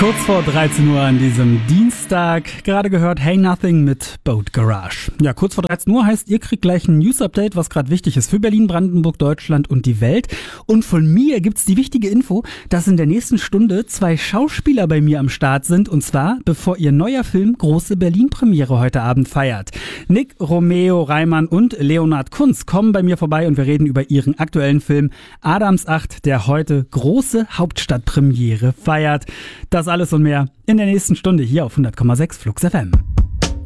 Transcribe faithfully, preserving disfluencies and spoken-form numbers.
Kurz vor dreizehn Uhr an diesem Dienstag, gerade gehört Hey Nothing mit Boat Garage. Ja, kurz vor dreizehn Uhr heißt, ihr kriegt gleich ein News-Update, was gerade wichtig ist für Berlin, Brandenburg, Deutschland und die Welt. Und von mir gibt's die wichtige Info, dass in der nächsten Stunde zwei Schauspieler bei mir am Start sind, und zwar bevor ihr neuer Film große Berlin-Premiere heute Abend feiert. Nick, Romeo, Reimann und Leonhard Kunz kommen bei mir vorbei und wir reden über ihren aktuellen Film Adams acht, der heute große Hauptstadtpremiere feiert. Das alles und mehr in der nächsten Stunde hier auf hundert Komma sechs Flux F M.